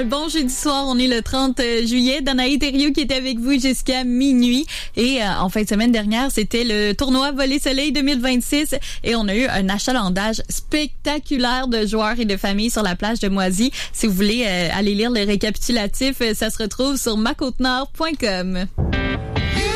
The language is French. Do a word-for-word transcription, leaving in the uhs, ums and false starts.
Bon jeudi soir, on est le trente juillet. Danaï Thériault qui était avec vous jusqu'à minuit. Et euh, en fin de semaine dernière, c'était le tournoi Volley Soleil deux mille vingt-six et on a eu un achalandage spectaculaire de joueurs et de familles sur la plage de Moisy. Si vous voulez euh, aller lire le récapitulatif, ça se retrouve sur ma côte nord point com.